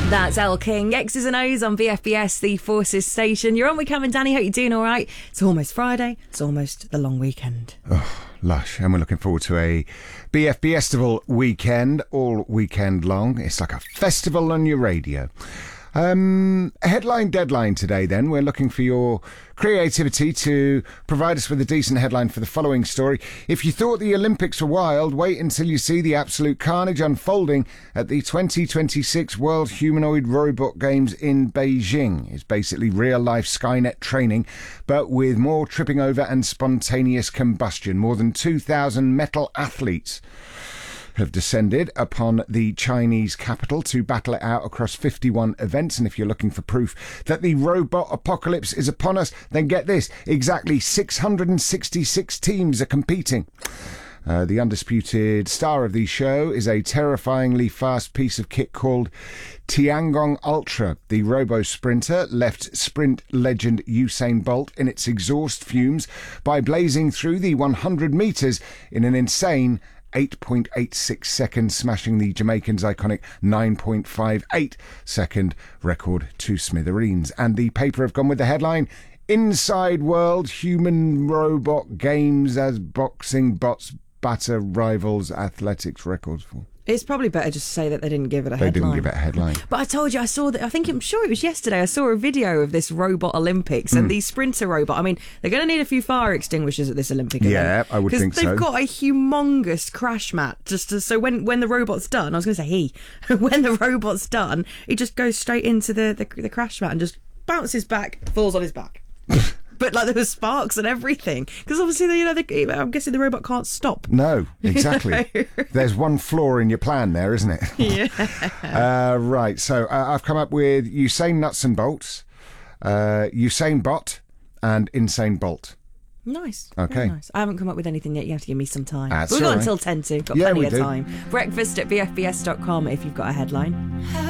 That's Elle King, X's and O's on BFBS, the Forces station. You're on with Cam and Danny. Hope you're doing all right. It's almost Friday. It's almost the long weekend. Oh, lush. And we're looking forward to a BFBS festival weekend, all weekend long. It's like a festival on your radio. Headline deadline today then. We're looking for your creativity to provide us with a decent headline for the following story. If you thought the Olympics were wild, wait until you see the absolute carnage unfolding at the 2026 World Humanoid Robot Games in Beijing. It's basically real-life Skynet training, but with more tripping over and spontaneous combustion. More than 2,000 metal athletes have descended upon the Chinese capital to battle it out across 51 events. And if you're looking for proof that the robot apocalypse is upon us, then get this, exactly 666 teams are competing. The undisputed star of the show is a terrifyingly fast piece of kit called Tiangong Ultra. The robo-sprinter left sprint legend Usain Bolt in its exhaust fumes by blazing through the 100 metres in an insane 8.86 seconds, smashing the Jamaicans' iconic 9.58 second record to smithereens. And the paper have gone with the headline, Inside World Human Robot Games as Boxing Bots Batter Rivals Athletics Records for. It's probably better just to say that they didn't give it a headline. They didn't give it a headline. But I told you, I'm sure it was yesterday, I saw a video of this robot Olympics and the sprinter robot. I mean, they're going to need a few fire extinguishers at this Olympic event. Yeah, I would think so. Because they've got a humongous crash mat. So when the robot's done, I was going to say when the robot's done, he just goes straight into the crash mat and just bounces back, falls on his back. But like there were sparks and everything, because obviously I'm guessing the robot can't stop. No, exactly. There's one flaw in your plan there, isn't it? Yeah. Right. So I've come up with Usain Nuts and Bolts, Usain Bot, and Insane Bolt. Nice. Okay. Very nice. I haven't come up with anything yet. You have to give me some time. That's We've got all right. until 10 to. Got Yeah, plenty we of do. time. Breakfast at BFBS.com if you've got a headline.